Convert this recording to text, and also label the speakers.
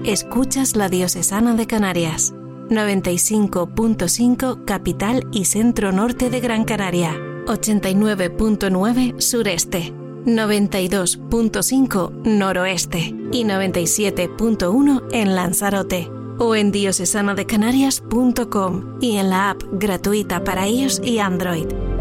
Speaker 1: Escuchas la Diocesana de Canarias. 95.5 capital y centro norte de Gran Canaria. 89.9 sureste. 92.5 noroeste. Y 97.1 en Lanzarote. O en diocesanadecanarias.com y en la app gratuita para iOS y Android.